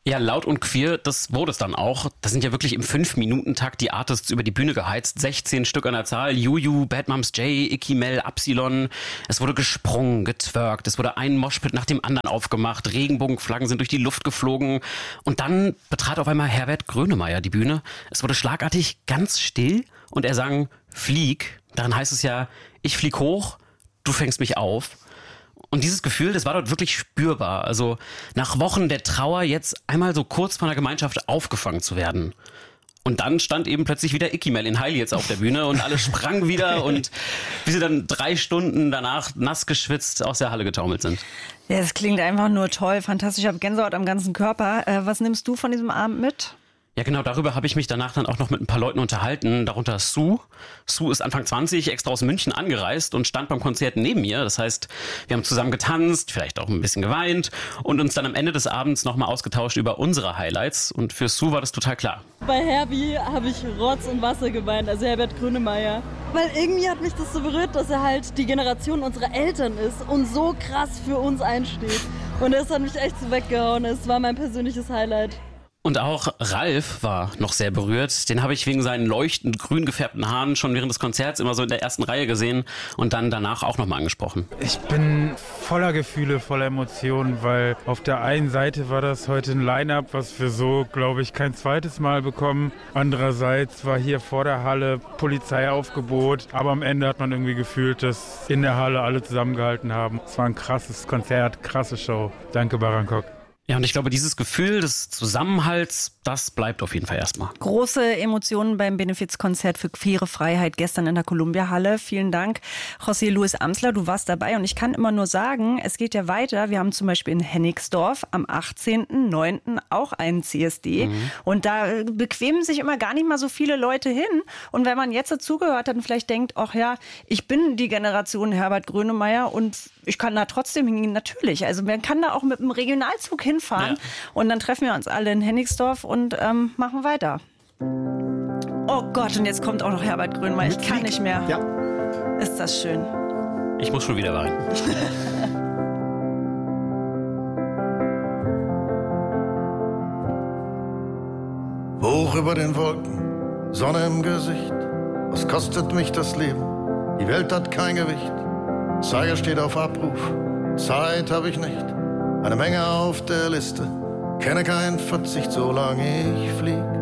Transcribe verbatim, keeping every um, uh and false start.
Ja, laut und queer, das wurde es dann auch. Da sind ja wirklich im fünf-Minuten-Takt die Artists über die Bühne geheizt. sechzehn Stück an der Zahl. Juju, Bad Moms J, Icky Mel, Absilon. Es wurde gesprungen, getwerkt. Es wurde ein Moshpit nach dem anderen aufgemacht. Regenbogenflaggen sind durch die Luft geflogen. Und dann betrat auf einmal Herbert Grönemeyer die Bühne. Es wurde schlagartig ganz still und er sang Flieg. Darin heißt es ja, ich flieg hoch, du fängst mich auf. Und dieses Gefühl, das war dort wirklich spürbar. Also nach Wochen der Trauer jetzt einmal so kurz von der Gemeinschaft aufgefangen zu werden. Und dann stand eben plötzlich wieder Icky Mel in Heil jetzt auf der Bühne und alle sprangen wieder und wie sie dann drei Stunden danach nass geschwitzt aus der Halle getaumelt sind. Ja, das klingt einfach nur toll, fantastisch. Ich habe Gänsehaut am ganzen Körper. Äh, was nimmst du von diesem Abend mit? Ja, genau, darüber habe ich mich danach dann auch noch mit ein paar Leuten unterhalten, darunter Sue. Sue ist Anfang zwanzig, extra aus München angereist und stand beim Konzert neben mir. Das heißt, wir haben zusammen getanzt, vielleicht auch ein bisschen geweint und uns dann am Ende des Abends nochmal ausgetauscht über unsere Highlights. Und für Sue war das total klar. Bei Herbie habe ich Rotz und Wasser geweint, also Herbert Grönemeyer. Weil irgendwie hat mich das so berührt, dass er halt die Generation unserer Eltern ist und so krass für uns einsteht. Und das hat mich echt so weggehauen. Es war mein persönliches Highlight. Und auch Ralf war noch sehr berührt. Den habe ich wegen seinen leuchtend grün gefärbten Haaren schon während des Konzerts immer so in der ersten Reihe gesehen und dann danach auch nochmal angesprochen. Ich bin voller Gefühle, voller Emotionen, weil auf der einen Seite war das heute ein Line-Up, was wir so, glaube ich, kein zweites Mal bekommen. Andererseits war hier vor der Halle Polizeiaufgebot, aber am Ende hat man irgendwie gefühlt, dass in der Halle alle zusammengehalten haben. Es war ein krasses Konzert, krasse Show. Danke, Barankok. Ja, und ich glaube, dieses Gefühl des Zusammenhalts, das bleibt auf jeden Fall erstmal. Große Emotionen beim Benefizkonzert für queere Freiheit gestern in der Columbia-Halle. Vielen Dank, José Luis Amsler, du warst dabei. Und ich kann immer nur sagen, es geht ja weiter. Wir haben zum Beispiel in Hennigsdorf am achtzehnten neunten auch einen C S D. Mhm. Und da bequemen sich immer gar nicht mal so viele Leute hin. Und wenn man jetzt dazugehört hat und vielleicht denkt, ach ja, ich bin die Generation Herbert Grönemeyer und ich kann da trotzdem hingehen, natürlich. Also man kann da auch mit einem Regionalzug hinfahren. Ja. Und dann treffen wir uns alle in Hennigsdorf und ähm, machen weiter. Oh Gott, und jetzt kommt auch noch Herbert Grönemeyer. Ich kann nicht mehr. Ja. Ist das schön. Ich muss schon wieder weinen. Hoch über den Wolken, Sonne im Gesicht. Was kostet mich das Leben? Die Welt hat kein Gewicht. Zeiger steht auf Abruf, Zeit habe ich nicht. Eine Menge auf der Liste, kenne keinen Verzicht, solange ich flieg.